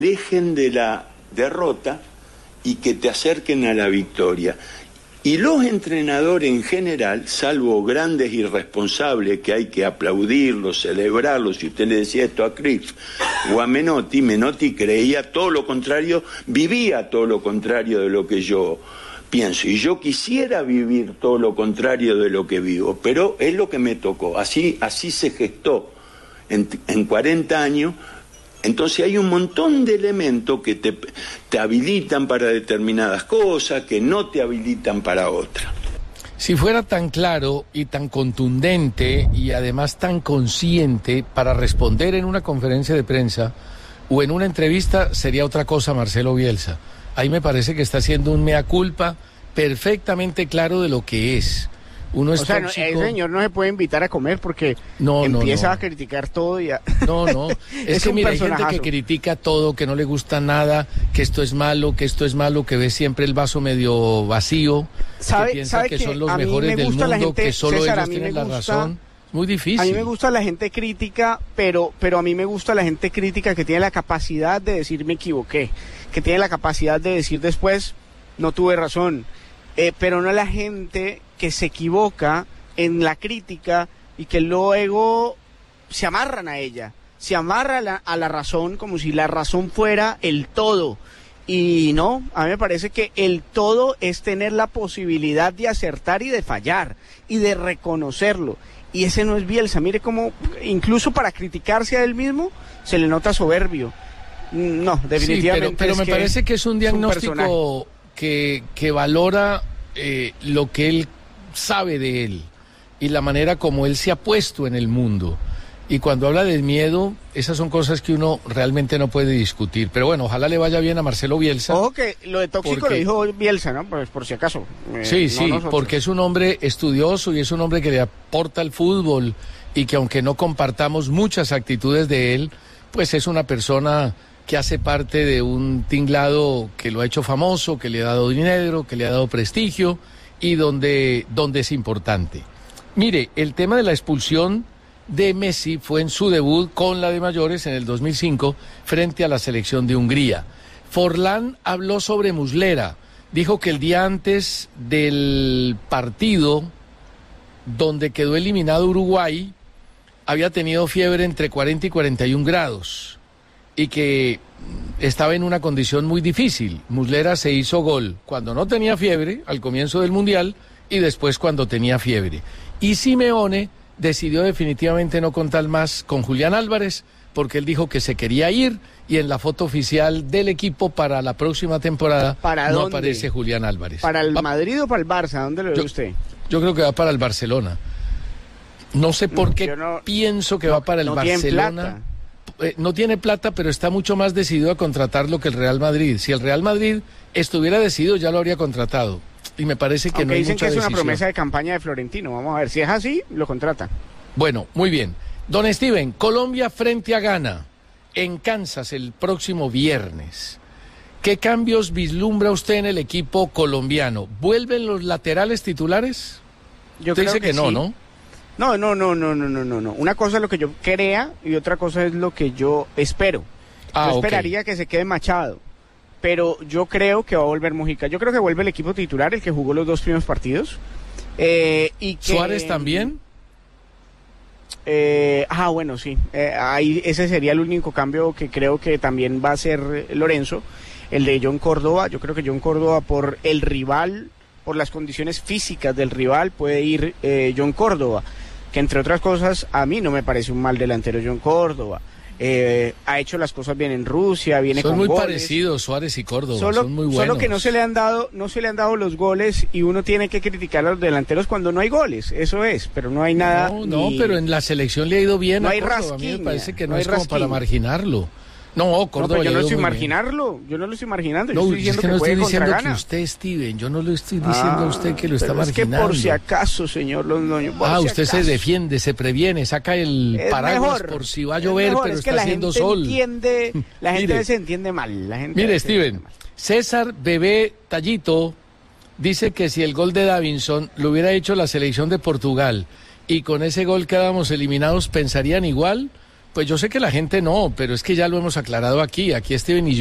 dejen de la derrota y que te acerquen a la victoria. Y los entrenadores en general, salvo grandes irresponsables que hay que aplaudirlos, celebrarlos, si usted le decía esto a Cruyff o a Menotti creía todo lo contrario, vivía todo lo contrario de lo que yo pienso. Y yo quisiera vivir todo lo contrario de lo que vivo, pero es lo que me tocó. Así se gestó en 40 años. Entonces hay un montón de elementos que te habilitan para determinadas cosas, que no te habilitan para otras. Si fuera tan claro y tan contundente y además tan consciente para responder en una conferencia de prensa o en una entrevista, sería otra cosa Marcelo Bielsa. Ahí me parece que está haciendo un mea culpa perfectamente claro de lo que es. Uno es tóxico. El señor no se puede invitar a comer porque empieza a criticar todo y a... No, es que mira, hay gente que critica todo, que no le gusta nada, que esto es malo, que ve siempre el vaso medio vacío, que piensa que son los mejores del mundo, que solo ellos tienen la razón. Muy difícil. A mí me gusta la gente crítica, pero a mí me gusta la gente crítica que tiene la capacidad de decir me equivoqué, que tiene la capacidad de decir después no tuve razón, pero no la gente que se equivoca en la crítica y que luego se amarran a ella, se amarra a la razón como si la razón fuera el todo. Y no, a mí me parece que el todo es tener la posibilidad de acertar y de fallar y de reconocerlo. Y ese no es Bielsa. Mire cómo incluso para criticarse a él mismo se le nota soberbio. No, definitivamente. Sí, pero me parece que es un diagnóstico que valora lo que él sabe de él y la manera como él se ha puesto en el mundo. Y cuando habla del miedo, esas son cosas que uno realmente no puede discutir. Pero bueno, ojalá le vaya bien a Marcelo Bielsa. Ojo que lo de tóxico lo dijo Bielsa, ¿no? Pues por si acaso. Sí, porque es un hombre estudioso y es un hombre que le aporta al fútbol y que aunque no compartamos muchas actitudes de él, pues es una persona que hace parte de un tinglado que lo ha hecho famoso, que le ha dado dinero, que le ha dado prestigio y donde es importante. Mire, el tema de la expulsión de Messi fue en su debut con la de mayores en el 2005 frente a la selección de Hungría. Forlán habló sobre Muslera, dijo que el día antes del partido donde quedó eliminado Uruguay había tenido fiebre entre 40 y 41 grados y que estaba en una condición muy difícil. Muslera se hizo gol cuando no tenía fiebre, al comienzo del Mundial, y después cuando tenía fiebre. Y Simeone decidió definitivamente no contar más con Julián Álvarez, porque él dijo que se quería ir, y en la foto oficial del equipo para la próxima temporada no aparece Julián Álvarez. ¿Para el Madrid o para el Barça? ¿Dónde lo ve usted? Yo creo que va para el Barcelona. No sé por qué pienso que va para el Barcelona. No tiene plata, pero está mucho más decidido a contratarlo que el Real Madrid. Si el Real Madrid estuviera decidido, ya lo habría contratado. Y me parece que no hay mucha decisión. Aunque dicen que es una promesa de campaña de Florentino. Vamos a ver, si es así, lo contrata. Bueno, muy bien. Don Steven, Colombia frente a Ghana en Kansas el próximo viernes. ¿Qué cambios vislumbra usted en el equipo colombiano? ¿Vuelven los laterales titulares? Yo creo que no, sí. ¿no? No. Una cosa es lo que yo crea y otra cosa es lo que yo espero. Yo esperaría que se quede Machado, pero yo creo que va a volver Mojica. Yo creo que vuelve el equipo titular, el que jugó los 2 primeros partidos. Y que, ¿Suárez también? Bueno, sí. Ahí ese sería el único cambio que creo que también va a ser Lorenzo, el de John Córdoba. Yo creo que John Córdoba, por el rival, por las condiciones físicas del rival, puede ir John Córdoba, que entre otras cosas a mí no me parece un mal delantero John Córdoba. Ha hecho las cosas bien en Rusia, viene con goles. Son muy parecidos Suárez y Córdoba, son muy buenos. Solo que no se le han dado los goles y uno tiene que criticar a los delanteros cuando no hay goles, eso es, pero no hay nada. Pero en la selección le ha ido bien no a hay Córdoba, rasquiña, a mí me parece que no hay es como rasquiña. para marginarlo. No, Córdoba yo no estoy marginarlo. yo no lo estoy marginando, No, yo estoy diciendo que no puede estoy contra diciendo Ghana. que usted, Steven, yo no lo estoy diciendo a usted que lo está marginando. Es que por si acaso, señor Londoño, usted se defiende, se previene, saca el paraguas por si va a llover, pero está haciendo sol. La gente se entiende mal. Mire, Steven, César Bebé Tallito dice que si el gol de Davinson lo hubiera hecho la selección de Portugal y con ese gol quedamos eliminados, ¿pensarían igual? Pues yo sé que la gente no, pero es que ya lo hemos aclarado aquí. Aquí Steven y yo